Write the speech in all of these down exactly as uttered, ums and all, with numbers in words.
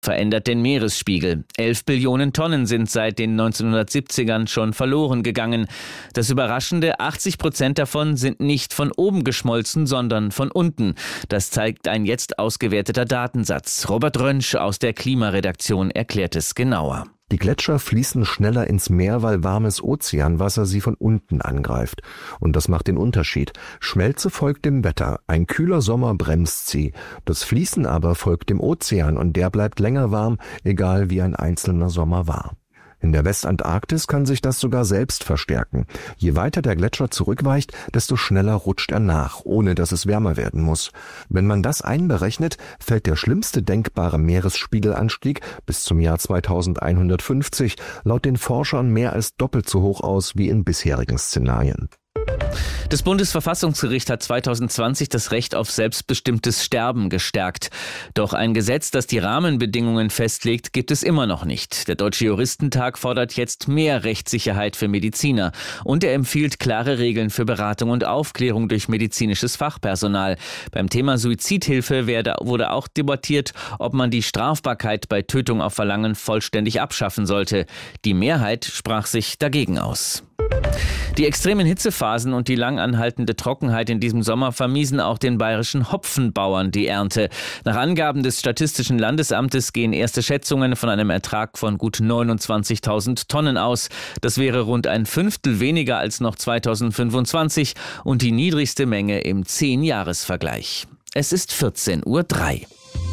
verändert den Meeresspiegel. Elf Billionen Tonnen sind seit den neunzehnhundertsiebzigern schon verloren gegangen. Das Überraschende, achtzig Prozent davon sind nicht von oben geschmolzen, sondern von unten. Das zeigt ein jetzt ausgewerteter Datensatz. Robert Rönsch aus der Klimaredaktion erklärt es genauer. Die Gletscher fließen schneller ins Meer, weil warmes Ozeanwasser sie von unten angreift. Und das macht den Unterschied. Schmelze folgt dem Wetter. Ein kühler Sommer bremst sie. Das Fließen aber folgt dem Ozean und der bleibt länger warm, egal wie ein einzelner Sommer war. In der Westantarktis kann sich das sogar selbst verstärken. Je weiter der Gletscher zurückweicht, desto schneller rutscht er nach, ohne dass es wärmer werden muss. Wenn man das einberechnet, fällt der schlimmste denkbare Meeresspiegelanstieg bis zum Jahr zweitausendeinhundertfünfzig laut den Forschern mehr als doppelt so hoch aus wie in bisherigen Szenarien. Das Bundesverfassungsgericht hat zweitausendzwanzig das Recht auf selbstbestimmtes Sterben gestärkt. Doch ein Gesetz, das die Rahmenbedingungen festlegt, gibt es immer noch nicht. Der Deutsche Juristentag fordert jetzt mehr Rechtssicherheit für Mediziner. Und er empfiehlt klare Regeln für Beratung und Aufklärung durch medizinisches Fachpersonal. Beim Thema Suizidhilfe werde, wurde auch debattiert, ob man die Strafbarkeit bei Tötung auf Verlangen vollständig abschaffen sollte. Die Mehrheit sprach sich dagegen aus. Die extremen Hitzephasen und die lang anhaltende Trockenheit in diesem Sommer vermiesen auch den bayerischen Hopfenbauern die Ernte. Nach Angaben des Statistischen Landesamtes gehen erste Schätzungen von einem Ertrag von gut neunundzwanzigtausend Tonnen aus. Das wäre rund ein Fünftel weniger als noch zweitausendfünfundzwanzig und die niedrigste Menge im Zehn-Jahres-Vergleich. Es ist vierzehn Uhr drei.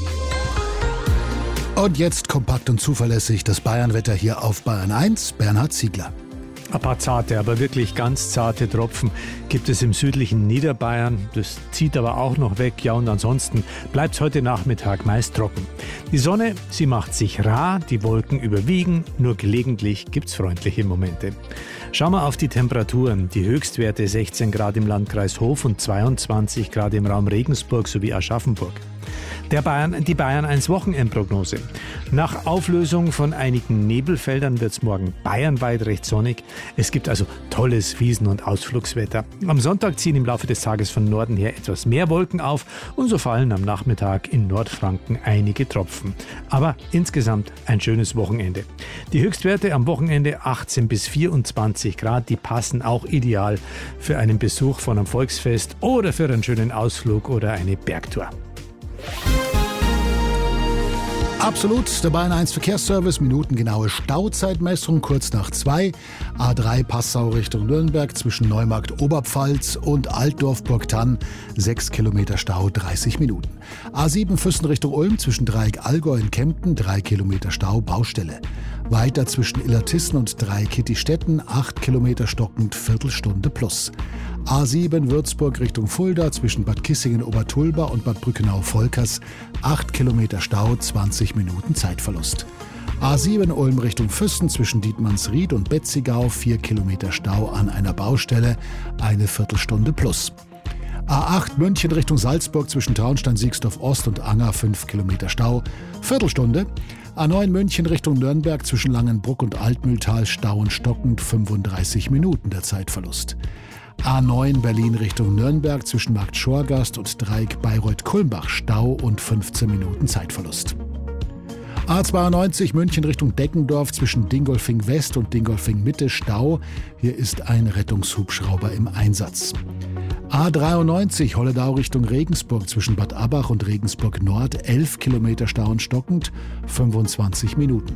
Und jetzt kompakt und zuverlässig das Bayernwetter hier auf Bayern eins. Bernhard Ziegler. Ein paar zarte, aber wirklich ganz zarte Tropfen gibt es im südlichen Niederbayern. Das zieht aber auch noch weg. Ja, und ansonsten bleibt es heute Nachmittag meist trocken. Die Sonne, sie macht sich rar, die Wolken überwiegen. Nur gelegentlich gibt es freundliche Momente. Schauen wir auf die Temperaturen. Die Höchstwerte sechzehn Grad im Landkreis Hof und zweiundzwanzig Grad im Raum Regensburg sowie Aschaffenburg. Der Bayern, die Bayern eins Wochenendprognose. Nach Auflösung von einigen Nebelfeldern wird es morgen bayernweit recht sonnig. Es gibt also tolles Wiesen- und Ausflugswetter. Am Sonntag ziehen im Laufe des Tages von Norden her etwas mehr Wolken auf und so fallen am Nachmittag in Nordfranken einige Tropfen. Aber insgesamt ein schönes Wochenende. Die Höchstwerte am Wochenende achtzehn bis vierundzwanzig Grad, die passen auch ideal für einen Besuch von einem Volksfest oder für einen schönen Ausflug oder eine Bergtour. Absolut, der Bayern eins Verkehrsservice, minutengenaue Stauzeitmessung kurz nach zwei. A drei Passau Richtung Nürnberg zwischen Neumarkt Oberpfalz und Altdorf-Burgthann, sechs Kilometer Stau, dreißig Minuten. A sieben Füssen Richtung Ulm zwischen Dreieck Allgäu und Kempten, drei Kilometer Stau, Baustelle. Weiter zwischen Illertissen und Dreieck-Kittistetten, acht Kilometer stockend, Viertelstunde plus. A sieben Würzburg Richtung Fulda zwischen Bad Kissingen-Obertulba und Bad Brückenau-Volkers, acht Kilometer Stau, zwanzig Minuten Zeitverlust. A sieben Ulm Richtung Füssen zwischen Dietmannsried und Betzigau, vier Kilometer Stau an einer Baustelle, eine Viertelstunde plus. A acht München Richtung Salzburg zwischen Traunstein-Siegsdorf Ost und Anger, fünf Kilometer Stau, Viertelstunde. A neun München Richtung Nürnberg zwischen Langenbruck und Altmühltal, Stau und stockend, fünfunddreißig Minuten der Zeitverlust. A neun Berlin Richtung Nürnberg zwischen Markt Schorgast und Dreieck Bayreuth-Kulmbach, Stau und fünfzehn Minuten Zeitverlust. A zweiundneunzig München Richtung Deckendorf zwischen Dingolfing West und Dingolfing Mitte, Stau. Hier ist ein Rettungshubschrauber im Einsatz. A dreiundneunzig Holledau Richtung Regensburg zwischen Bad Abbach und Regensburg Nord, elf Kilometer Stau und stockend, fünfundzwanzig Minuten.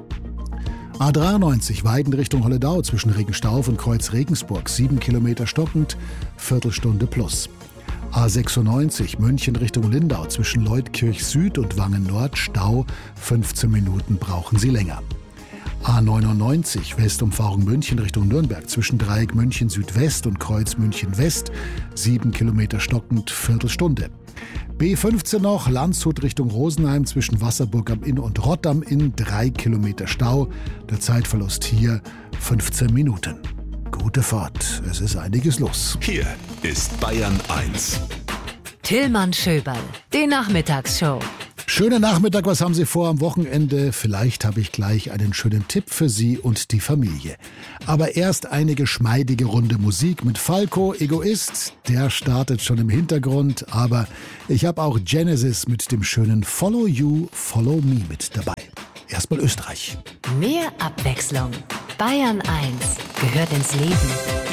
A dreiundneunzig Weiden Richtung Holledau zwischen Regenstauf und Kreuz Regensburg, sieben Kilometer stockend, Viertelstunde plus. A sechsundneunzig München Richtung Lindau zwischen Leutkirch Süd und Wangen Nord, Stau, fünfzehn Minuten brauchen Sie länger. A neunundneunzig Westumfahrung München Richtung Nürnberg zwischen Dreieck München Südwest und Kreuz München West, sieben Kilometer stockend, Viertelstunde. B fünfzehn noch, Landshut Richtung Rosenheim zwischen Wasserburg am Inn und Rott am Inn, drei Kilometer Stau. Der Zeitverlust hier fünfzehn Minuten. Gute Fahrt, es ist einiges los. Hier ist Bayern eins. Tillmann Schöberl, die Nachmittagsshow. Schönen Nachmittag, was haben Sie vor am Wochenende? Vielleicht habe ich gleich einen schönen Tipp für Sie und die Familie. Aber erst eine geschmeidige Runde Musik mit Falco, Egoist. Der startet schon im Hintergrund, aber ich habe auch Genesis mit dem schönen Follow You, Follow Me mit dabei. Erstmal Österreich. Mehr Abwechslung. Bayern eins gehört ins Leben.